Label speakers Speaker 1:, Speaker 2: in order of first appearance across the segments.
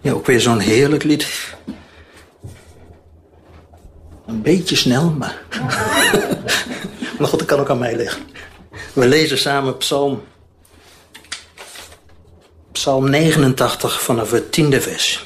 Speaker 1: Ja, ook weer zo'n heerlijk lied. Een beetje snel, maar... maar goed, dat kan ook aan mij liggen. We lezen samen Psalm 89 vanaf het 10e vers.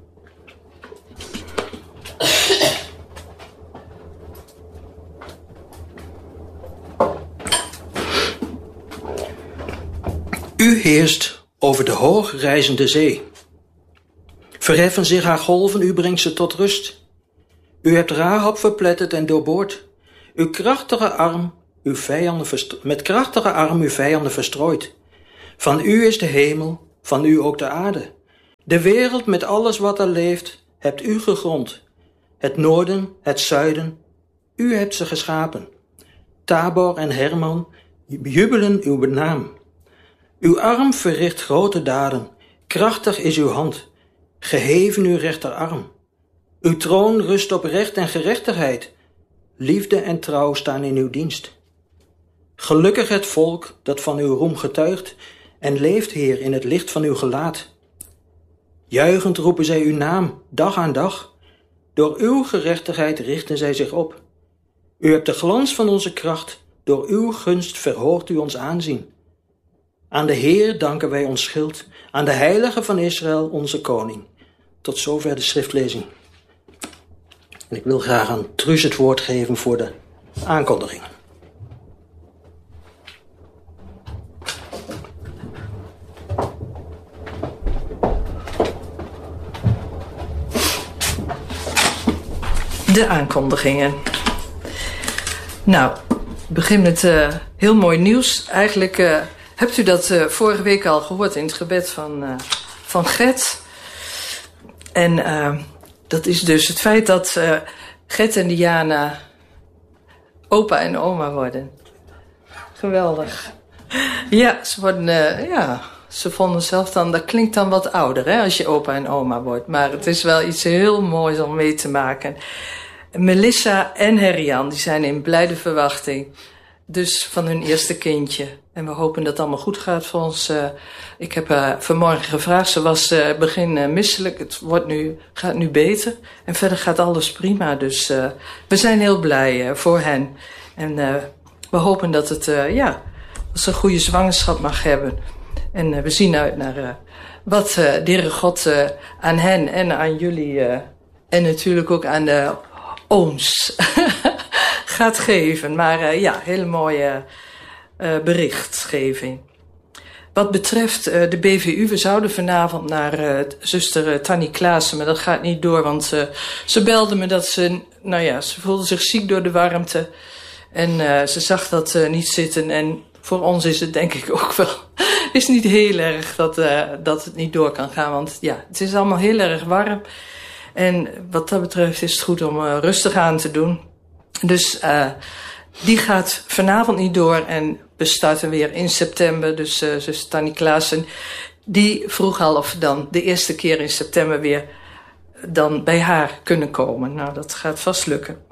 Speaker 1: U heerst over de hoogrijzende zee. Verheffen zich haar golven, u brengt ze tot rust. U hebt Rahab verpletterd en doorboord. Met krachtige arm uw vijanden verstrooid. Van u is de hemel, van u ook de aarde. De wereld met alles wat er leeft, hebt u gegrond. Het noorden, het zuiden, u hebt ze geschapen. Tabor en Hermon jubelen uw naam. Uw arm verricht grote daden, krachtig is uw hand, geheven uw rechterarm. Uw troon rust op recht en gerechtigheid, liefde en trouw staan in uw dienst. Gelukkig het volk dat van uw roem getuigt en leeft, Heer, in het licht van uw gelaat. Juichend roepen zij uw naam, dag aan dag, door uw gerechtigheid richten zij zich op. U hebt de glans van onze kracht, door uw gunst verhoogt u ons aanzien. Aan de Heer danken wij ons schild, aan de Heilige van Israël, onze koning. Tot zover de schriftlezing. En ik wil graag aan Truus het woord geven voor de aankondiging.
Speaker 2: De aankondigingen. Nou, ik begin met heel mooi nieuws. Eigenlijk hebt u dat vorige week al gehoord in het gebed van Gert. En dat is dus het feit dat Gert en Diana opa en oma worden. Geweldig. Ja, ze worden, ze vonden zelf dan, dat klinkt dan wat ouder, hè, als je opa en oma wordt. Maar het is wel iets heel moois om mee te maken. Melissa en Herjan, die zijn in blijde verwachting. Dus van hun eerste kindje. En we hopen dat het allemaal goed gaat voor ons. Ik heb haar vanmorgen gevraagd. Ze was begin misselijk. Het gaat nu beter. En verder gaat alles prima. Dus we zijn heel blij voor hen. En we hopen dat dat ze een goede zwangerschap mag hebben. En we zien uit naar wat de Heere God aan hen en aan jullie... en natuurlijk ook aan de ooms gaat geven. Maar hele mooie berichtgeving. Wat betreft de BVU, we zouden vanavond naar zuster Tannie Klaassen, maar dat gaat niet door, want ze belde me dat ze voelde zich ziek door de warmte. En ze zag dat niet zitten. En voor ons is het denk ik ook wel, is niet heel erg dat het niet door kan gaan. Want ja, het is allemaal heel erg warm. En wat dat betreft is het goed om rustig aan te doen. Dus die gaat vanavond niet door en we starten weer in september. Dus zuster Tannie Klaassen, die vroeg al of we dan de eerste keer in september weer dan bij haar kunnen komen. Nou, dat gaat vast lukken.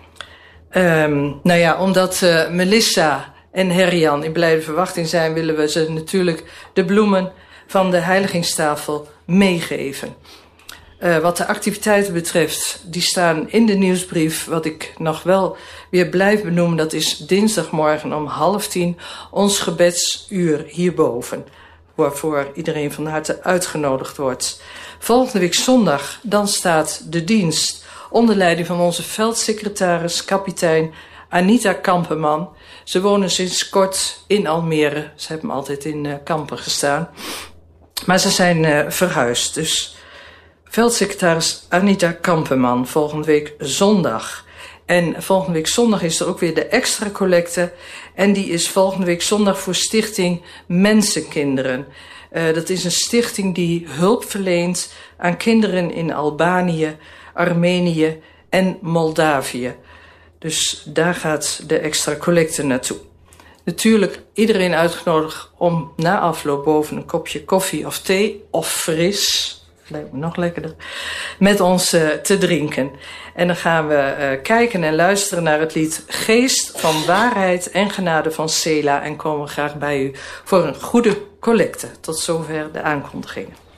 Speaker 2: Omdat Melissa en Herjan in blijde verwachting zijn, willen we ze natuurlijk de bloemen van de heiligingstafel meegeven. Wat de activiteiten betreft, die staan in de nieuwsbrief. Wat ik nog wel weer blijf benoemen, dat is dinsdagmorgen om 9:30 ons gebedsuur hierboven. Waarvoor iedereen van harte uitgenodigd wordt. Volgende week zondag, dan staat de dienst onder leiding van onze veldsecretaris, kapitein Anita Kampenman. Ze wonen sinds kort in Almere. Ze hebben altijd in Kampen gestaan. Maar ze zijn verhuisd, dus... Veldsecretaris Anita Kampenman, volgende week zondag. En volgende week zondag is er ook weer de extra collecte. En die is volgende week zondag voor Stichting Mensenkinderen. Dat is een stichting die hulp verleent aan kinderen in Albanië, Armenië en Moldavië. Dus daar gaat de extra collecte naartoe. Natuurlijk iedereen uitgenodigd om na afloop boven een kopje koffie of thee of fris... lijkt me nog lekkerder, met ons te drinken. En dan gaan we kijken en luisteren naar het lied Geest van Waarheid en Genade van Sela. En komen we graag bij u voor een goede collecte. Tot zover de aankondigingen.